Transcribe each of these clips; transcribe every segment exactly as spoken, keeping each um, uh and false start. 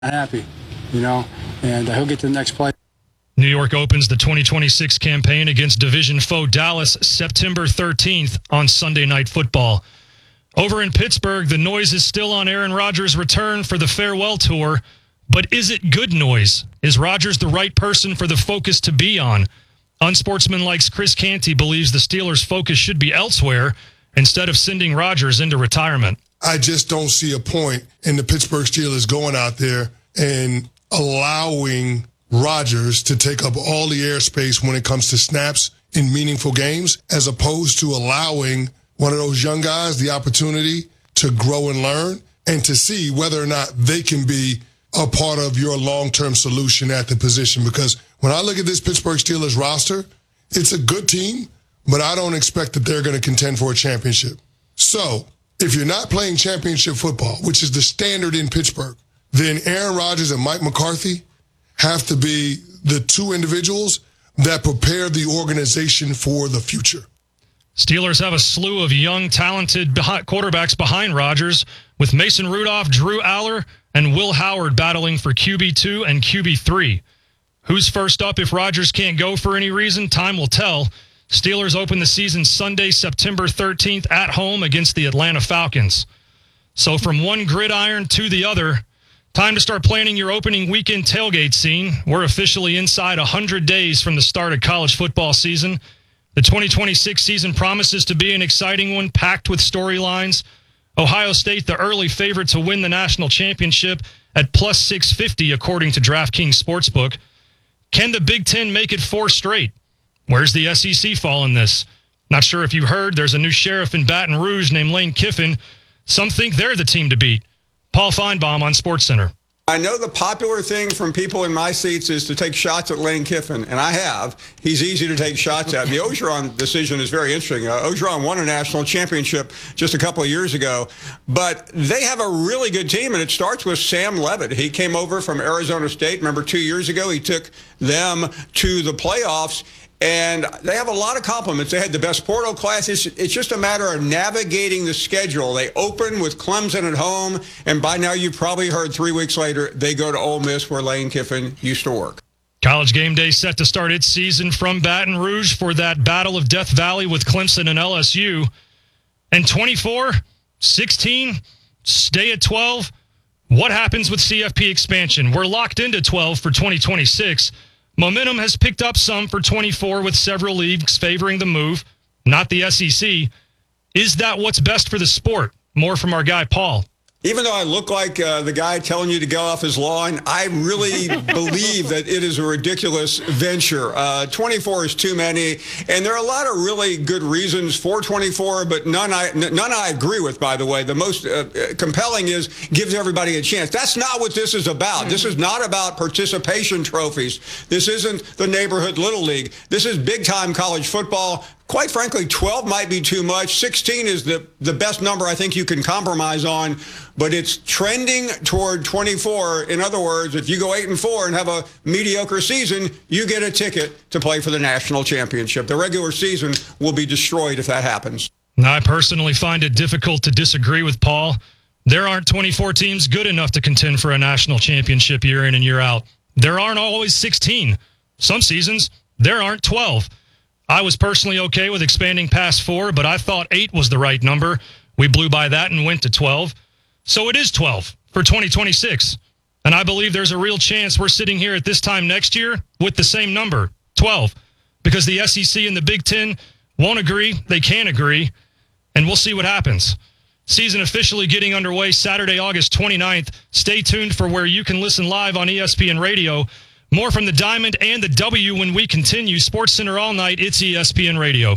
happy, you know, and he'll get to the next play. New York opens the twenty twenty-six campaign against division foe Dallas September thirteenth on Sunday Night Football. Over in Pittsburgh, the noise is still on Aaron Rodgers' return for the farewell tour, but is it good noise? Is Rodgers the right person for the focus to be on? Unsportsmanlike's Chris Canty believes the Steelers' focus should be elsewhere instead of sending Rodgers into retirement. I just don't see a point in the Pittsburgh Steelers going out there and allowing Rodgers to take up all the airspace when it comes to snaps in meaningful games, as opposed to allowing one of those young guys the opportunity to grow and learn and to see whether or not they can be a part of your long-term solution at the position. Because when I look at this Pittsburgh Steelers roster, it's a good team, but I don't expect that they're going to contend for a championship. So if you're not playing championship football, which is the standard in Pittsburgh, then Aaron Rodgers and Mike McCarthy have to be the two individuals that prepare the organization for the future. Steelers have a slew of young, talented quarterbacks behind Rodgers, with Mason Rudolph, Drew Aller, and Will Howard battling for Q B two and Q B three. Who's first up if Rodgers can't go for any reason? Time will tell. Steelers open the season Sunday, September thirteenth at home against the Atlanta Falcons. So from one gridiron to the other, time to start planning your opening weekend tailgate scene. We're officially inside one hundred days from the start of college football season. The twenty twenty-six season promises to be an exciting one, packed with storylines. Ohio State, the early favorite to win the national championship at plus six fifty, according to DraftKings Sportsbook. Can the Big Ten make it four straight? Where's the S E C fall in this? Not sure if you heard, there's a new sheriff in Baton Rouge named Lane Kiffin. Some think they're the team to beat. Paul Feinbaum on SportsCenter. I know the popular thing from people in my seats is to take shots at Lane Kiffin, and I have. He's easy to take shots at. The Orgeron decision is very interesting. Uh, Orgeron won a national championship just a couple of years ago, but they have a really good team, and it starts with Sam Levitt. He came over from Arizona State. Remember, two years ago, he took them to the playoffs. And they have a lot of compliments. They had the best portal class. It's, it's just a matter of navigating the schedule. They open with Clemson at home, and by now you've probably heard three weeks later they go to Ole Miss, where Lane Kiffin used to work. College Game Day set to start its season from Baton Rouge for that battle of Death Valley with Clemson and L S U. And twenty-four, sixteen, stay at twelve. What happens with C F P expansion? We're locked into twelve for twenty twenty-six. Momentum has picked up some for twenty-four, with several leagues favoring the move, not the S E C. Is that what's best for the sport? More from our guy, Paul. Even though I look like uh, the guy telling you to get off his lawn, I really believe that it is a ridiculous venture. Uh, twenty-four is too many, and there are a lot of really good reasons for twenty-four, but none I none I agree with, by the way. The most uh, compelling is gives everybody a chance. That's not what this is about. This is not about participation trophies. This isn't the neighborhood Little League. This is big-time college football. Quite frankly, twelve might be too much. sixteen is the, the best number I think you can compromise on, but it's trending toward twenty-four. In other words, if you go eight and four and have a mediocre season, you get a ticket to play for the national championship. The regular season will be destroyed if that happens. I personally find it difficult to disagree with Paul. There aren't twenty-four teams good enough to contend for a national championship year in and year out. There aren't always sixteen. Some seasons, there aren't twelve. I was personally okay with expanding past four, but I thought eight was the right number. We blew by that and went to twelve. So it is twelve for twenty twenty-six. And I believe there's a real chance we're sitting here at this time next year with the same number, twelve, because the S E C and the Big Ten won't agree. They can't agree, and we'll see what happens. Season officially getting underway Saturday, August twenty-ninth. Stay tuned for where you can listen live on E S P N Radio. More from the Diamond and the W when we continue. SportsCenter all night. It's E S P N Radio.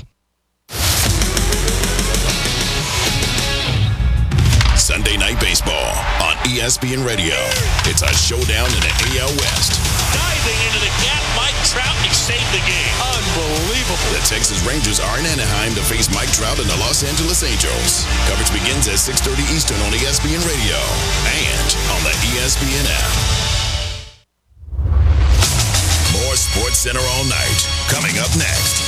Sunday Night Baseball on E S P N Radio. It's a showdown in the A L West. Diving into the gap, Mike Trout, he saved the game. Unbelievable. The Texas Rangers are in Anaheim to face Mike Trout and the Los Angeles Angels. Coverage begins at six thirty Eastern on E S P N Radio and on the E S P N app. More SportsCenter all night. Coming up next.